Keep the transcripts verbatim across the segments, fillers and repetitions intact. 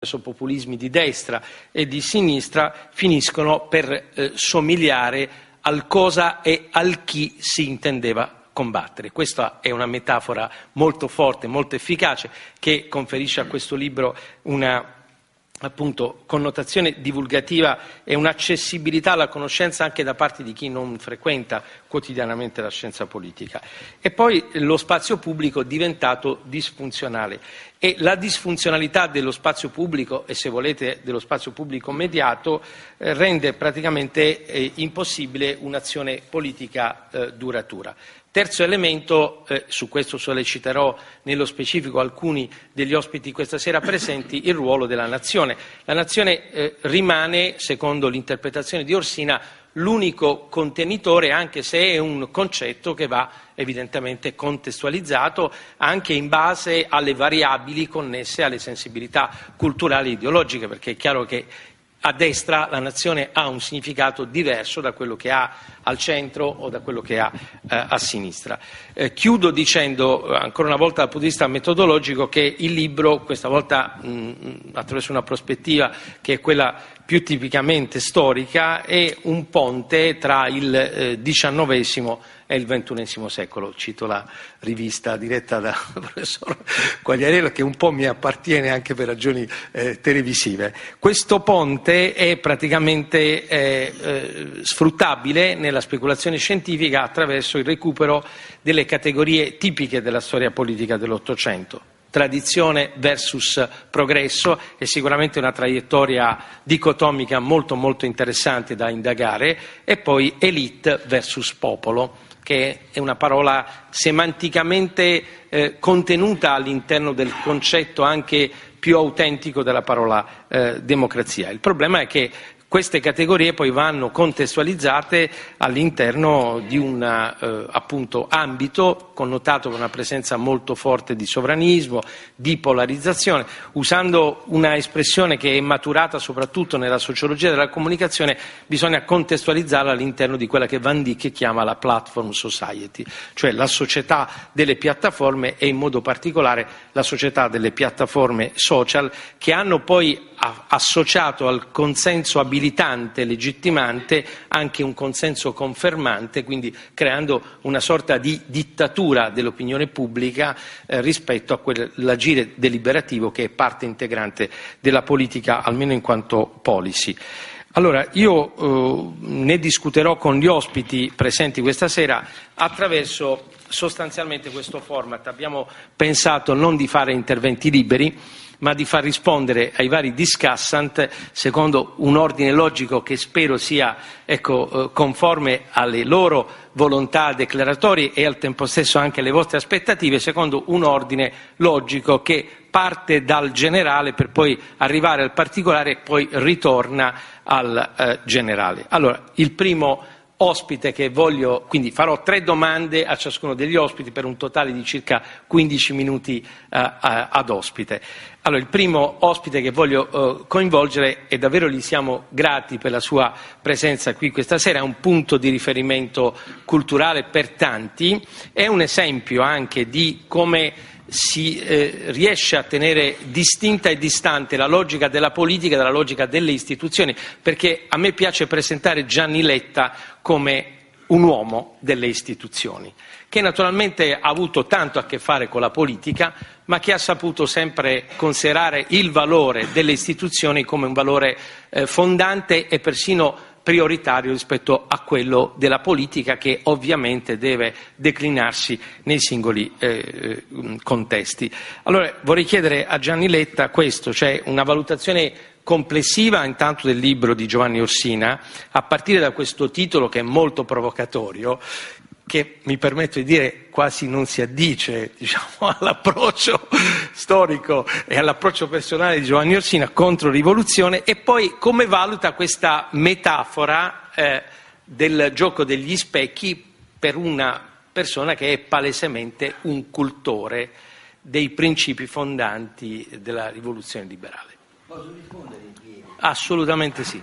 populismi di destra e di sinistra finiscono per eh, somigliare al cosa e al chi si intendeva combattere. Questa è una metafora molto forte, molto efficace, che conferisce a questo libro una appunto connotazione divulgativa e un'accessibilità alla conoscenza anche da parte di chi non frequenta quotidianamente la scienza politica. E poi lo spazio pubblico è diventato disfunzionale e la disfunzionalità dello spazio pubblico, e se volete dello spazio pubblico mediato, eh, rende praticamente eh, impossibile un'azione politica eh, duratura. Terzo elemento, eh, su questo solleciterò nello specifico alcuni degli ospiti questa sera presenti, il ruolo della nazione. La nazione eh, rimane, secondo l'interpretazione di Orsina, l'unico contenitore, anche se è un concetto che va evidentemente contestualizzato anche in base alle variabili connesse alle sensibilità culturali e ideologiche, perché è chiaro che a destra la nazione ha un significato diverso da quello che ha al centro o da quello che ha eh, a sinistra. Eh, chiudo dicendo, ancora una volta dal punto di vista metodologico, che il libro, questa volta mh, attraverso una prospettiva che è quella più tipicamente storica, è un ponte tra il eh, diciannovesimo e il ventunesimo secolo. Cito la rivista diretta dal professor Quagliariello, che un po' mi appartiene anche per ragioni eh, televisive. Questo ponte è praticamente eh, eh, sfruttabile nella speculazione scientifica attraverso il recupero delle categorie tipiche della storia politica dell'Ottocento. Tradizione versus progresso è sicuramente una traiettoria dicotomica molto molto interessante da indagare, e poi elite versus popolo, che è una parola semanticamente eh, contenuta all'interno del concetto anche più autentico della parola eh, democrazia. Il problema è che queste categorie poi vanno contestualizzate all'interno di un eh, appunto ambito connotato con una presenza molto forte di sovranismo, di polarizzazione. Usando una espressione che è maturata soprattutto nella sociologia della comunicazione, bisogna contestualizzarla all'interno di quella che Van Dijk chiama la platform society, cioè la società delle piattaforme, e in modo particolare la società delle piattaforme social, che hanno poi associato al consenso abilitante, legittimante, anche un consenso confermante, quindi creando una sorta di dittatura dell'opinione pubblica eh, rispetto a quell'agire deliberativo che è parte integrante della politica, almeno in quanto policy. Allora, io eh, ne discuterò con gli ospiti presenti questa sera attraverso sostanzialmente questo format. Abbiamo pensato non di fare interventi liberi, ma di far rispondere ai vari discussant secondo un ordine logico che spero sia ecco, conforme alle loro volontà declaratorie e al tempo stesso anche alle vostre aspettative, secondo un ordine logico che parte dal generale per poi arrivare al particolare e poi ritorna al eh, generale. Allora, il primo ospite che voglio, quindi farò tre domande a ciascuno degli ospiti per un totale di circa quindici minuti uh, ad ospite. Allora, il primo ospite che voglio uh, coinvolgere, e davvero gli siamo grati per la sua presenza qui questa sera, è un punto di riferimento culturale per tanti, è un esempio anche di come si eh, riesce a tenere distinta e distante la logica della politica dalla logica delle istituzioni, perché a me piace presentare Gianni Letta come un uomo delle istituzioni, che naturalmente ha avuto tanto a che fare con la politica, ma che ha saputo sempre considerare il valore delle istituzioni come un valore eh, fondante e persino prioritario rispetto a quello della politica, che ovviamente deve declinarsi nei singoli eh, contesti. Allora vorrei chiedere a Gianni Letta questo, cioè una valutazione complessiva intanto del libro di Giovanni Orsina, a partire da questo titolo che è molto provocatorio, che mi permetto di dire quasi non si addice, diciamo, all'approccio storico e all'approccio personale di Giovanni Orsina, Controrivoluzione, e poi come valuta questa metafora eh, del gioco degli specchi per una persona che è palesemente un cultore dei principi fondanti della rivoluzione liberale. Posso rispondere in piedi? Assolutamente sì.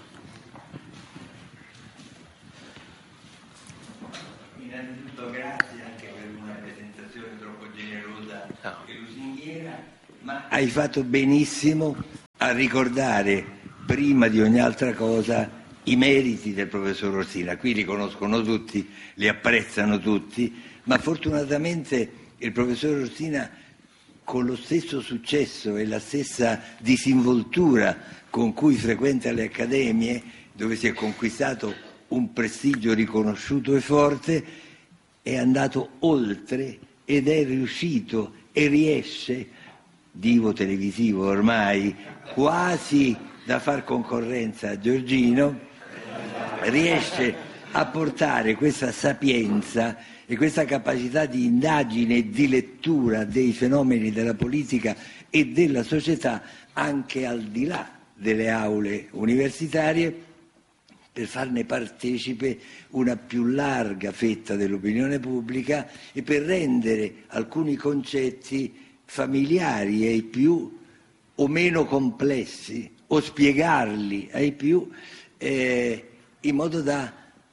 Innanzitutto grazie anche per una presentazione troppo generosa e lusinghiera, ma hai fatto benissimo a ricordare prima di ogni altra cosa i meriti del professor Orsina. Qui li conoscono tutti, li apprezzano tutti, ma fortunatamente il professor Orsina, con lo stesso successo e la stessa disinvoltura con cui frequenta le accademie, dove si è conquistato un prestigio riconosciuto e forte, è andato oltre ed è riuscito e riesce, divo televisivo ormai, quasi da far concorrenza a Giorgino, riesce a portare questa sapienza e questa capacità di indagine e di lettura dei fenomeni della politica e della società anche al di là delle aule universitarie, per farne partecipe una più larga fetta dell'opinione pubblica e per rendere alcuni concetti familiari ai più o meno complessi, o spiegarli ai più eh, in modo da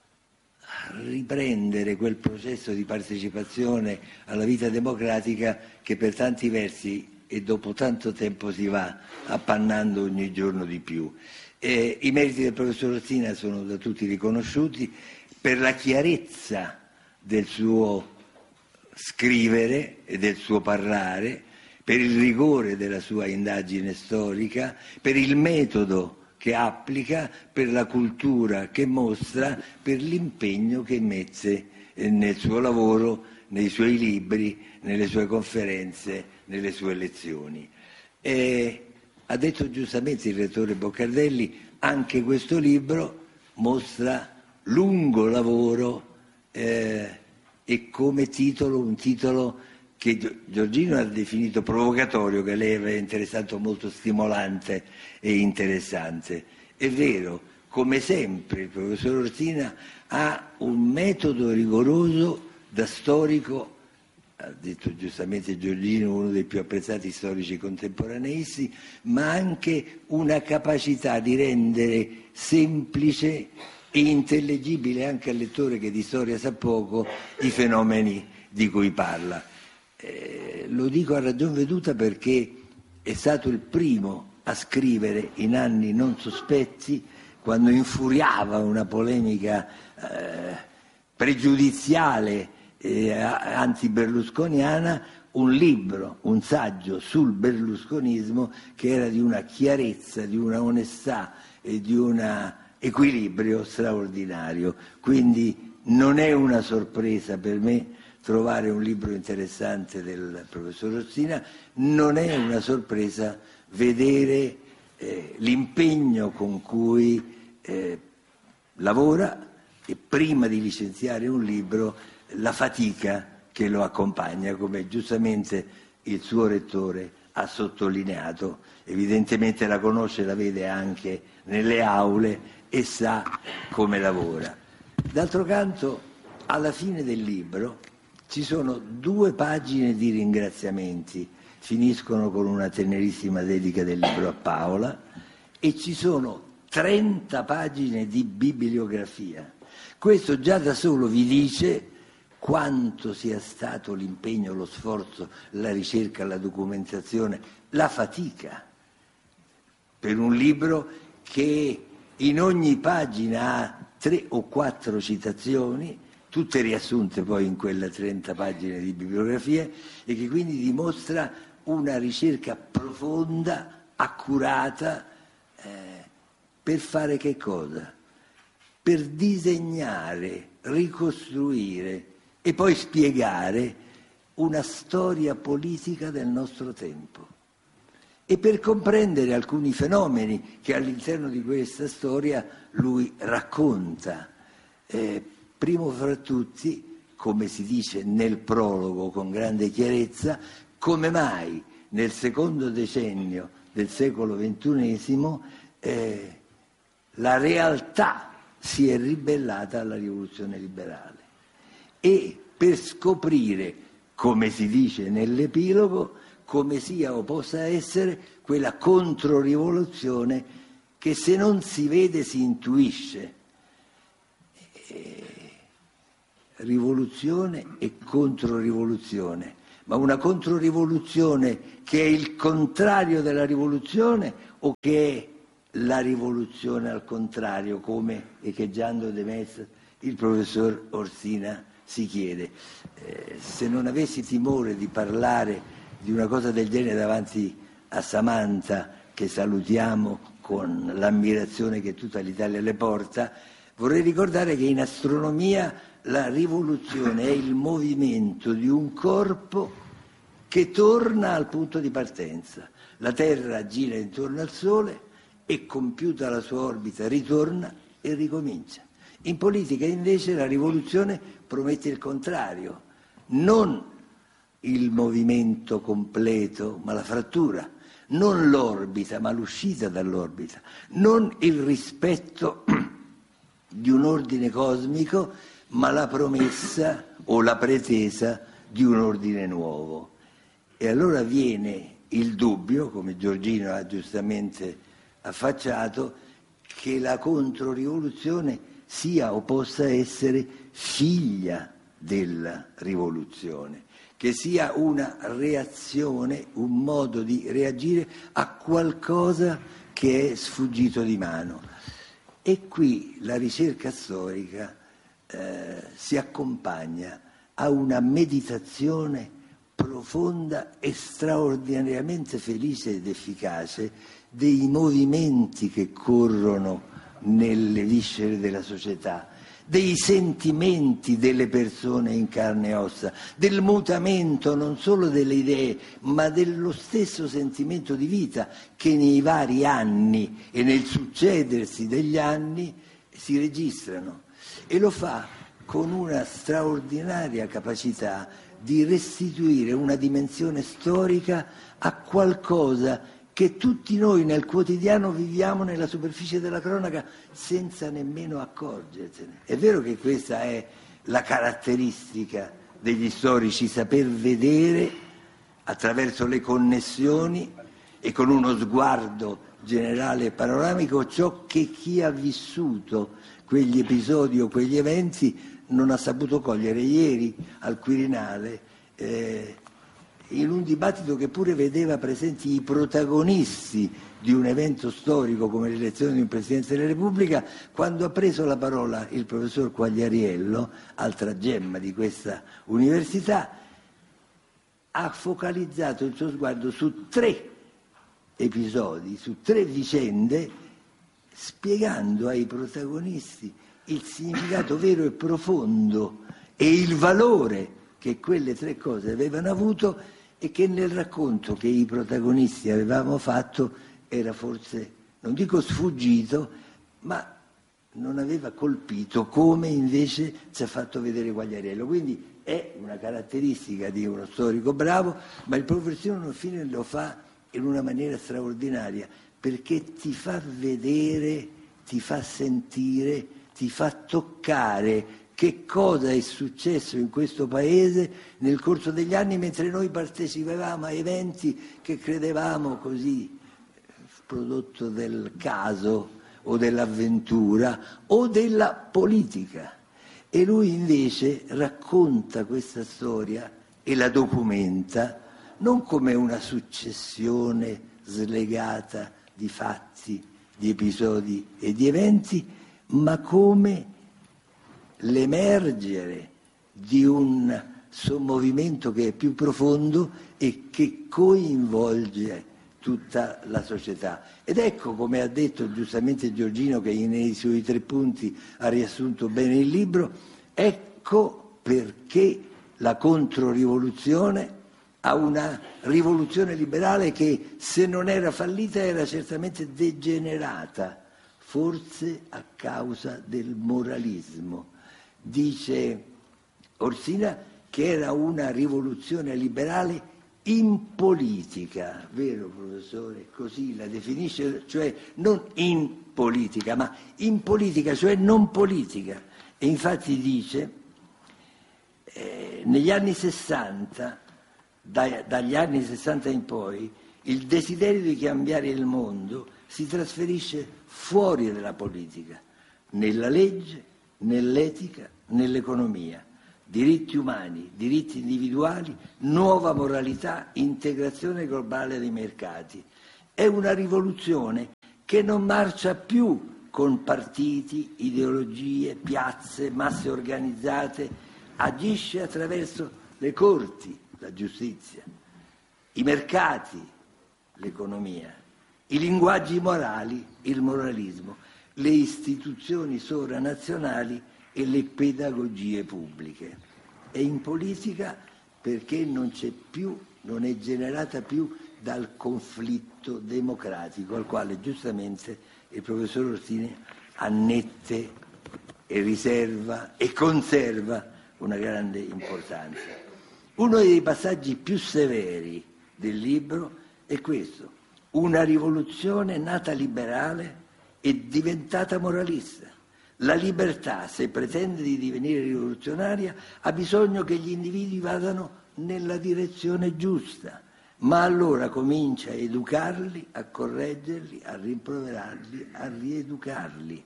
riprendere quel processo di partecipazione alla vita democratica che per tanti versi e dopo tanto tempo si va appannando ogni giorno di più. Eh, I meriti del professor Orsina sono da tutti riconosciuti per la chiarezza del suo scrivere e del suo parlare, per il rigore della sua indagine storica, per il metodo che applica, per la cultura che mostra, per l'impegno che mette nel suo lavoro, nei suoi libri, nelle sue conferenze, nelle sue lezioni. E, ha detto giustamente il rettore Boccardelli, anche questo libro mostra lungo lavoro eh, e come titolo, un titolo che Giorgino ha definito provocatorio, che lei aveva interessato molto stimolante e interessante. È vero, come sempre il professor Orsina ha un metodo rigoroso da storico, ha detto giustamente Giorgino, uno dei più apprezzati storici contemporaneisti, ma anche una capacità di rendere semplice e intellegibile anche al lettore che di storia sa poco i fenomeni di cui parla. Eh, lo dico a ragion veduta perché è stato il primo a scrivere in anni non sospetti, quando infuriava una polemica eh, pregiudiziale eh, anti-berlusconiana, un libro, un saggio sul berlusconismo che era di una chiarezza, di una onestà e di un equilibrio straordinario. Quindi non è una sorpresa per me trovare un libro interessante del professor Orsina, non è una sorpresa vedere eh, l'impegno con cui eh, lavora e prima di licenziare un libro la fatica che lo accompagna, come giustamente il suo rettore ha sottolineato. Evidentemente la conosce, la vede anche nelle aule e sa come lavora. D'altro canto, alla fine del libro ci sono due pagine di ringraziamenti, finiscono con una tenerissima dedica del libro a Paola, e ci sono trenta pagine di bibliografia. Questo già da solo vi dice quanto sia stato l'impegno, lo sforzo, la ricerca, la documentazione, la fatica per un libro che in ogni pagina ha tre o quattro citazioni, tutte riassunte poi in quelle trenta pagine di bibliografia, e che quindi dimostra una ricerca profonda, accurata, eh, per fare che cosa? Per disegnare, ricostruire e poi spiegare una storia politica del nostro tempo e per comprendere alcuni fenomeni che all'interno di questa storia lui racconta. Eh, primo fra tutti, come si dice nel prologo con grande chiarezza, come mai nel secondo decennio del secolo ventunesimo eh, la realtà si è ribellata alla rivoluzione liberale. E per scoprire, come si dice nell'epilogo, come sia o possa essere quella controrivoluzione che se non si vede si intuisce. E rivoluzione e controrivoluzione, ma una controrivoluzione che è il contrario della rivoluzione o che è la rivoluzione al contrario, come echeggiando de Metz il professor Orsina si chiede. Eh, se non avessi timore di parlare di una cosa del genere davanti a Samantha, che salutiamo con l'ammirazione che tutta l'Italia le porta, vorrei ricordare che in astronomia la rivoluzione è il movimento di un corpo che torna al punto di partenza. La Terra gira intorno al Sole e, compiuta la sua orbita, ritorna e ricomincia. In politica invece la rivoluzione promette il contrario, non il movimento completo, ma la frattura, non l'orbita, ma l'uscita dall'orbita, non il rispetto di un ordine cosmico, ma la promessa o la pretesa di un ordine nuovo. E allora viene il dubbio, come Giorgino ha giustamente affacciato, che la controrivoluzione sia o possa essere figlia della rivoluzione, che sia una reazione, un modo di reagire a qualcosa che è sfuggito di mano. E qui la ricerca storica eh, si accompagna a una meditazione profonda e straordinariamente felice ed efficace dei movimenti che corrono nelle viscere della società, dei sentimenti delle persone in carne e ossa, del mutamento non solo delle idee, ma dello stesso sentimento di vita che nei vari anni e nel succedersi degli anni si registrano. E lo fa con una straordinaria capacità di restituire una dimensione storica a qualcosa che tutti noi nel quotidiano viviamo nella superficie della cronaca senza nemmeno accorgercene. È vero che questa è la caratteristica degli storici, saper vedere attraverso le connessioni e con uno sguardo generale e panoramico ciò che chi ha vissuto quegli episodi o quegli eventi non ha saputo cogliere. Ieri al Quirinale, eh, in un dibattito che pure vedeva presenti i protagonisti di un evento storico come l'elezione di un Presidente della Repubblica, quando ha preso la parola il professor Quagliariello, altra gemma di questa università, ha focalizzato il suo sguardo su tre episodi, su tre vicende, spiegando ai protagonisti il significato vero e profondo e il valore che quelle tre cose avevano avuto e che nel racconto che i protagonisti avevamo fatto era forse, non dico sfuggito, ma non aveva colpito come invece ci ha fatto vedere Quagliariello. Quindi è una caratteristica di uno storico bravo, ma il professor Orfini lo fa in una maniera straordinaria, perché ti fa vedere, ti fa sentire, ti fa toccare che cosa è successo in questo paese nel corso degli anni, mentre noi partecipavamo a eventi che credevamo così prodotto del caso o dell'avventura o della politica. E lui invece racconta questa storia e la documenta non come una successione slegata di fatti, di episodi e di eventi, ma come l'emergere di un sommovimento che è più profondo e che coinvolge tutta la società. Ed ecco, come ha detto giustamente Giorgino, che nei suoi tre punti ha riassunto bene il libro, ecco perché la controrivoluzione ha una rivoluzione liberale che, se non era fallita, era certamente degenerata, forse a causa del moralismo. Dice Orsina che era una rivoluzione liberale in politica, vero professore? Così la definisce, cioè non in politica, ma in politica, cioè non politica. E infatti dice, eh, negli anni sessanta, da, dagli anni sessanta in poi, il desiderio di cambiare il mondo si trasferisce fuori dalla politica, nella legge, nell'etica, nell'economia. diritti umani, diritti individuali, nuova moralità, integrazione globale dei mercati. È una rivoluzione che non marcia più con partiti, ideologie, piazze, masse organizzate, agisce attraverso le corti, la giustizia, i mercati, l'economia, i linguaggi morali, il moralismo, le istituzioni sovranazionali e le pedagogie pubbliche. E in politica perché non c'è più, non è generata più dal conflitto democratico al quale giustamente il professor Orsini annette e riserva e conserva una grande importanza. Uno dei passaggi più severi del libro è questo: una rivoluzione nata liberale è diventata moralista. La libertà, se pretende di divenire rivoluzionaria, ha bisogno che gli individui vadano nella direzione giusta, ma allora comincia a educarli, a correggerli, a rimproverarli, a rieducarli.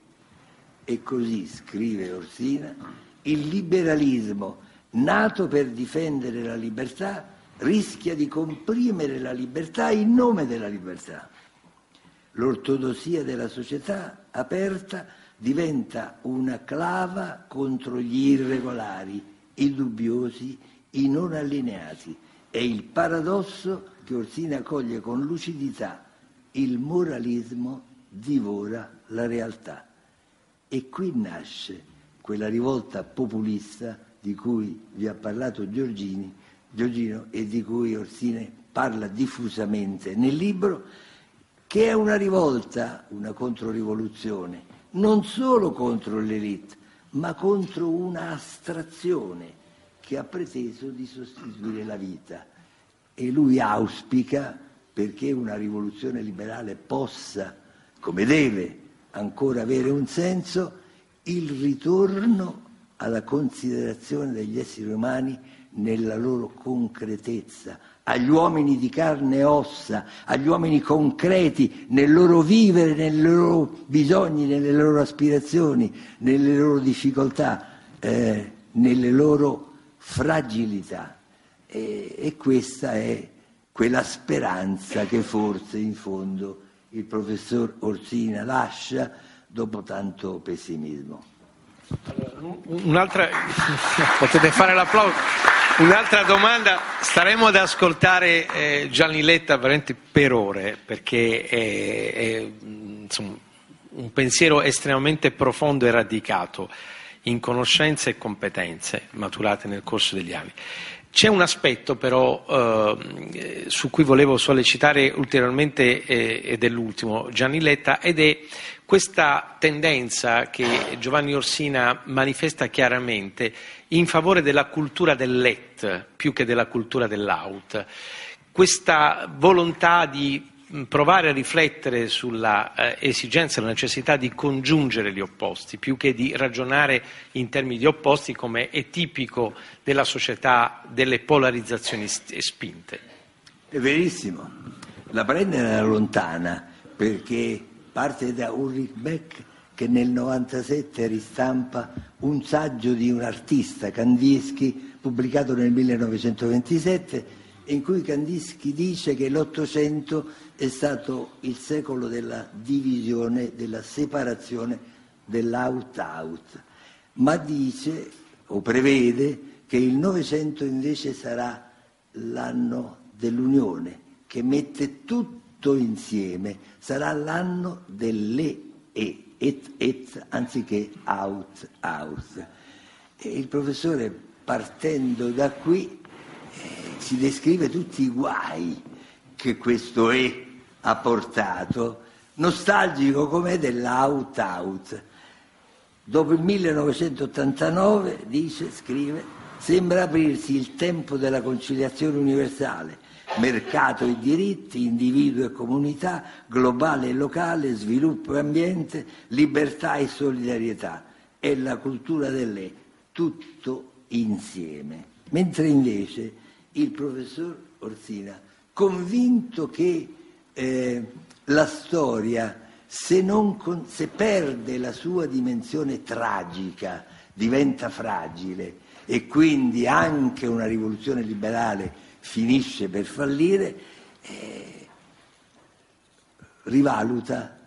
E così, scrive Orsina, il liberalismo, nato per difendere la libertà, rischia di comprimere la libertà in nome della libertà. L'ortodossia della società aperta diventa una clava contro gli irregolari, i dubbiosi, i non allineati. È il paradosso che Orsina coglie con lucidità: il moralismo divora la realtà. E qui nasce quella rivolta populista di cui vi ha parlato Giorgini, Giorgino e di cui Orsina parla diffusamente nel libro, che è una rivolta, una controrivoluzione, non solo contro l'élite, ma contro una astrazione che ha preteso di sostituire la vita. E lui auspica, perché una rivoluzione liberale possa, come deve, ancora avere un senso, il ritorno alla considerazione degli esseri umani nella loro concretezza, agli uomini di carne e ossa, agli uomini concreti nel loro vivere, nei loro bisogni, nelle loro aspirazioni, nelle loro difficoltà, eh, nelle loro fragilità. E, e questa è quella speranza che forse in fondo il professor Orsina lascia dopo tanto pessimismo. Allora, un'altra potete fare l'applauso. Un'altra domanda: staremo ad ascoltare eh, Gianni Letta veramente per ore, perché è, è insomma, un pensiero estremamente profondo e radicato in conoscenze e competenze maturate nel corso degli anni. C'è un aspetto però eh, su cui volevo sollecitare ulteriormente, eh, ed è l'ultimo, Gianni Letta, ed è questa tendenza che Giovanni Orsina manifesta chiaramente in favore della cultura dell'et più che della cultura dell'aut. Questa volontà di provare a riflettere sulla eh, esigenza e la necessità di congiungere gli opposti più che di ragionare in termini di opposti, come è tipico della società delle polarizzazioni spinte. È verissimo, la prende alla lontana, perché parte da Ulrich Beck, che nel novantasette ristampa un saggio di un artista, Kandinsky, pubblicato nel millenovecentoventisette, in cui Kandinsky dice che l'Ottocento è stato il secolo della divisione, della separazione dell'out-out, ma dice o prevede che il Novecento invece sarà l'anno dell'unione, che mette tutto insieme, sarà l'anno delle e, et, et, anziché out, out. E il professore, partendo da qui, Eh, ci descrive tutti i guai che questo E ha portato, nostalgico com'è dell'out-out. Dopo il millenovecentottantanove, dice, scrive, sembra aprirsi il tempo della conciliazione universale, mercato e diritti, individuo e comunità, globale e locale, sviluppo e ambiente, libertà e solidarietà. È la cultura dell'E, tutto insieme. Mentre invece il professor Orsina, convinto che eh, la storia, se, non con, se perde la sua dimensione tragica, diventa fragile, e quindi anche una rivoluzione liberale finisce per fallire, eh, rivaluta